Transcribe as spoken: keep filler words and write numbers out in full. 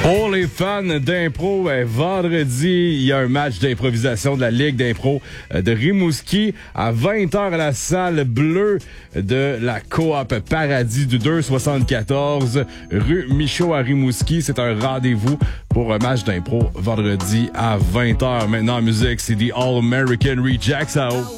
Pour les fans d'impro, euh, vendredi, il y a un match d'improvisation de la Ligue d'impro euh, de Rimouski à vingt heures à la salle bleue de la Coop Paradis du deux cent soixante-quatorze rue Michaud à Rimouski. C'est un rendez-vous pour un match d'impro vendredi à vingt heures. Maintenant en musique, c'est The All American Rejects.